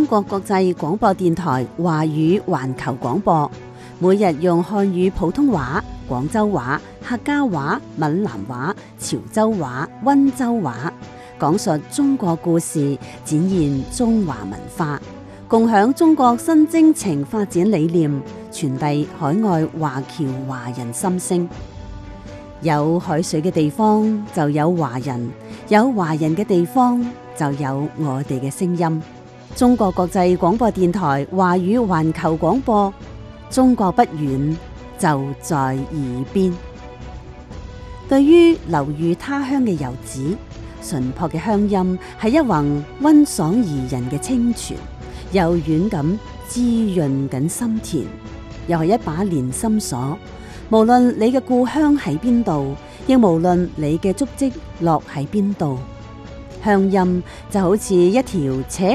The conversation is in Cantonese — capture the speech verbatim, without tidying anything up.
國國際廣播電台華語環球廣播，每日用漢語普通話、廣州話、客家話、閩南話、潮州話、溫州話，講述中國故事，展現中華文化，共享中國新征程發展理念，傳遞海外華僑華人心聲。有海水嘅地方就有華人，有華人嘅地方就有我哋嘅聲音。中國國際廣播電台華語環球廣播，中國不遠，就在耳邊。對於流寓他鄉嘅遊子，淳樸嘅鄉音係一泓溫爽宜人嘅清泉，柔軟咁滋潤緊心田，又係一把連心鎖。無論你嘅故鄉喺邊度，亦無論你嘅足跡落喺邊度，鄉音就好似一條扯